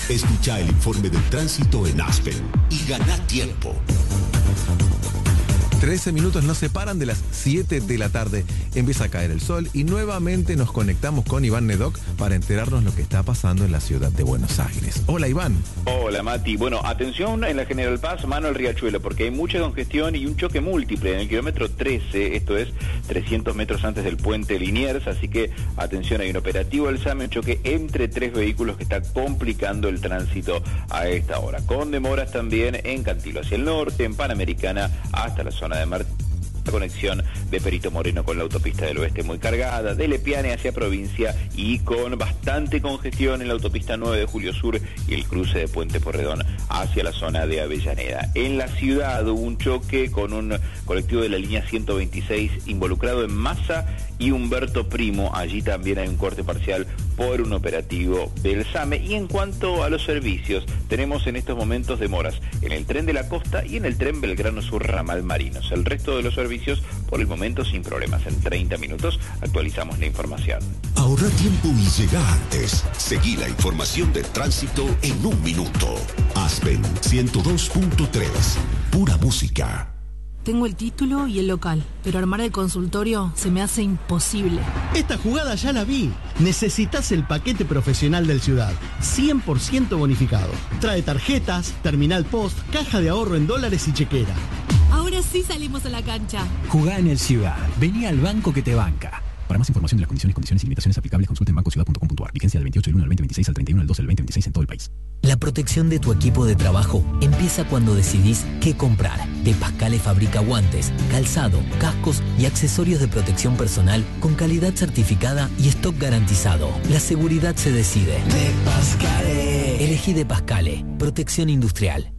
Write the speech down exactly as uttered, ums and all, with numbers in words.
Escucha el informe del tránsito en Aspen y gana tiempo. trece minutos nos separan de las siete de la tarde. Empieza a caer el sol y nuevamente nos conectamos con Iván Nedoc para enterarnos lo que está pasando en la ciudad de Buenos Aires. Hola, Iván. Hola, Mati. Bueno, atención en la General Paz, mano al Riachuelo, porque hay mucha congestión y un choque múltiple en el kilómetro trece, esto es trescientos metros antes del puente Liniers, así que atención, hay un operativo del SAME, un choque entre tres vehículos que está complicando el tránsito a esta hora, con demoras también en Cantilo hacia el norte, en Panamericana hasta la zona de Martín. La conexión de Perito Moreno con la autopista del oeste muy cargada, de Lepiane hacia provincia y con bastante congestión en la autopista nueve de Julio Sur y el cruce de Puente Porredón hacia la zona de Avellaneda. En la ciudad hubo un choque con un colectivo de la línea ciento veintiséis involucrado en Massa y Humberto Primo. Allí también hay un corte parcial por un operativo del SAME. Y en cuanto a los servicios, tenemos en estos momentos demoras en el tren de la costa y en el tren Belgrano Sur Ramal Marinos. El resto de los servicios por el momento sin problemas. En treinta minutos actualizamos la información. Ahorra tiempo y llega antes. Seguí la información del tránsito en un minuto. Aspen ciento dos punto tres. Pura música. Tengo el título y el local, pero armar el consultorio se me hace imposible. Esta jugada ya la vi. Necesitas el paquete profesional del Ciudad, cien por ciento bonificado. Trae tarjetas, terminal post, caja de ahorro en dólares y chequera. Ahora sí salimos a la cancha. Jugá en el Ciudad. Vení al banco que te banca. Para más información de las condiciones, condiciones y limitaciones aplicables, consulta en banco ciudad punto com punto a r. Vigencia del veintiocho del uno del veinte veintiséis al treinta y uno del doce del veinte veintiséis en todo el país. La protección de tu equipo de trabajo empieza cuando decidís qué comprar. De Pascale fabrica guantes, calzado, cascos y accesorios de protección personal con calidad certificada y stock garantizado. La seguridad se decide. De Pascale. Elegí De Pascale. Protección industrial.